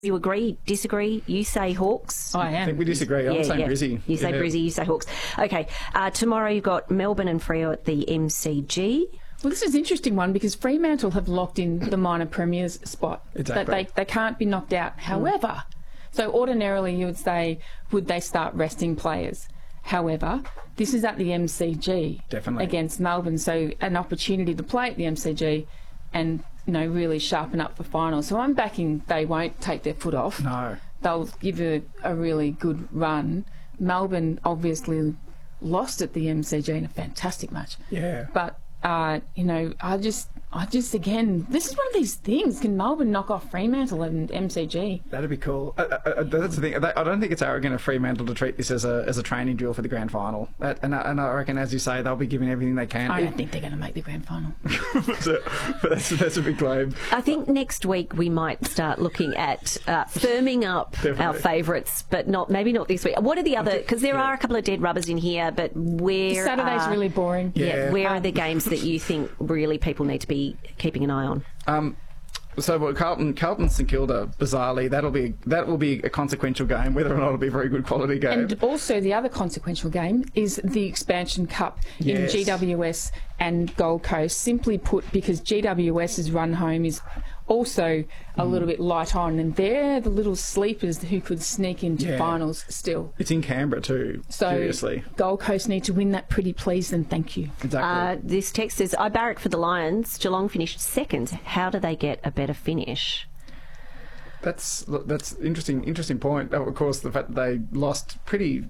You agree, disagree? You say Hawks. I am. I think we disagree. I'm saying Brizzy. You say Brizzy, you say Hawks. Okay, tomorrow you've got Melbourne and Freo at the MCG. Well, this is an interesting one because Fremantle have locked in the minor premiers spot. Exactly. That they can't be knocked out. However, so ordinarily you would say, would they start resting players? However, this is at the MCG Definitely. against Melbourne, so an opportunity to play at the MCG and really sharpen up for finals. So I'm backing they won't take their foot off. No. They'll give it a really good run. Melbourne obviously lost at the MCG in a fantastic match. Yeah. But I just again, this is one of these things. Can Melbourne knock off Fremantle and MCG? That'd be cool. That's the thing. I don't think it's arrogant of Fremantle to treat this as a training drill for the grand final. And I reckon, as you say, they'll be giving everything they can. I don't think they're going to make the grand final. that's a big claim. I think next week we might start looking at firming up our favourites, but maybe not this week. What are the other? Because there are a couple of dead rubbers in here, but where Saturday's really boring. Where are the games that you think really people need to be keeping an eye on? So Carlton St Kilda, bizarrely, that will be a consequential game, whether or not it'll be a very good quality game. And also the other consequential game is the Expansion Cup in GWS and Gold Coast. Simply put, because GWS's run home is also a little bit light on, and they're the little sleepers who could sneak into finals still. It's in Canberra too, so seriously. Gold Coast need to win that pretty please, and thank you. Exactly. This text says, I barrack for the Lions. Geelong finished second. How do they get a better finish? That's interesting point. Of course, the fact that they lost pretty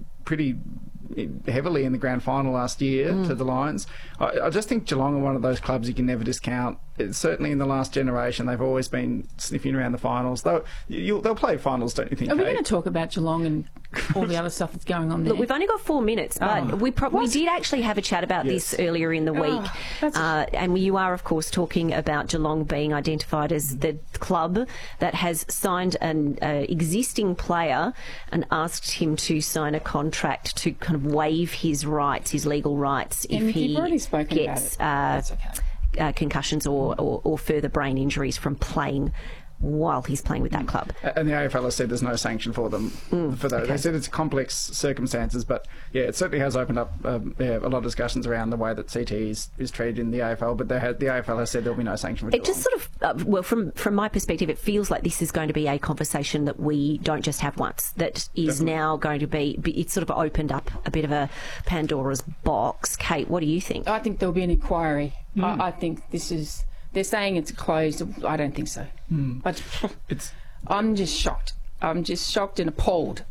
heavily in the grand final last year to the Lions. I just think Geelong are one of those clubs you can never discount. Certainly in the last generation, they've always been sniffing around the finals. They'll play finals, don't you think, Are we Kate? going to talk about Geelong and all the other stuff that's going on there? Look, we've only got 4 minutes, but we did actually have a chat about this earlier in the week. And you are, of course, talking about Geelong being identified as the club that has signed an existing player and asked him to sign a contract to kind of waive his rights, his legal rights, if he gets concussions or further brain injuries from playing while he's playing with that club. And the AFL has said there's no sanction for them for those. They said it's complex circumstances, but it certainly has opened up a lot of discussions around the way that CT is treated in the AFL, but the AFL has said there'll be no sanction for it. Just sort of, from my perspective, it feels like this is going to be a conversation that we don't just have once, that is now going to be, it's sort of opened up a bit of a Pandora's box. Kate, what do you think? I think there'll be an inquiry. I think this is... They're saying it's closed. I don't think so. But I'm just shocked. I'm just shocked and appalled.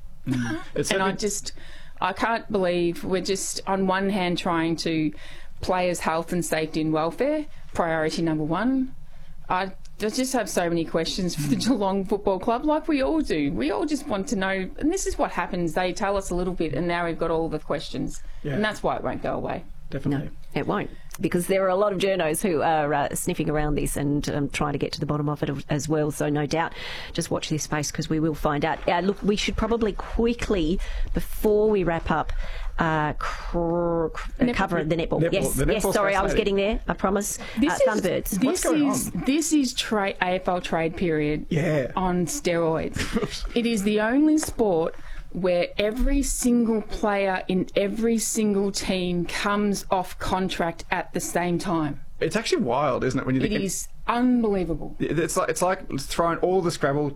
And I can't believe we're just, on one hand, trying to players' health and safety and welfare, priority number one. I just have so many questions for the Geelong Football Club, like we all do. We all just want to know, and this is what happens. They tell us a little bit, and now we've got all the questions. And that's why it won't go away. Definitely. No, it won't, because there are a lot of journos who are sniffing around this and trying to get to the bottom of it as well. So no doubt, just watch this space because we will find out. Look, we should probably quickly, before we wrap up, cover the netball. Yes, sorry, I was getting there, I promise. Thunderbirds. This is AFL trade period on steroids. It is the only sport where every single player in every single team comes off contract at the same time. It's actually wild, isn't it? When you think it is unbelievable. It's like throwing all the Scrabble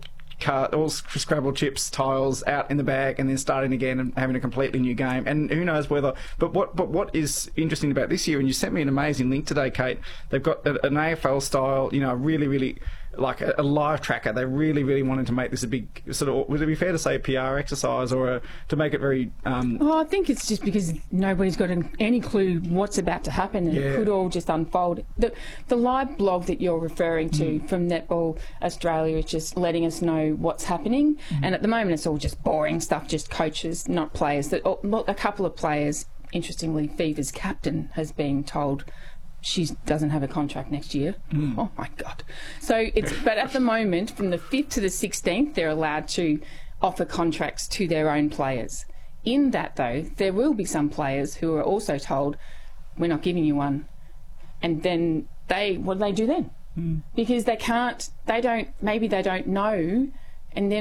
chips, tiles out in the bag and then starting again and having a completely new game. And who knows whether... But what is interesting about this year, and you sent me an amazing link today, Kate, they've got an AFL style, really like a live tracker. They really wanted to make this a big sort of, would it be fair to say, PR exercise, or to make it very... Well, I think it's just because nobody's got any clue what's about to happen, and it could all just unfold. The live blog that you're referring to from Netball Australia is just letting us know what's happening, and at the moment it's all just boring stuff, just coaches, not players. A couple of players, interestingly, Fever's captain has been told she doesn't have a contract next year. Oh my God. So but at the moment, from the 5th to the 16th, they're allowed to offer contracts to their own players. In that, though, there will be some players who are also told, we're not giving you one. And then what do they do then? Because maybe they don't know, and then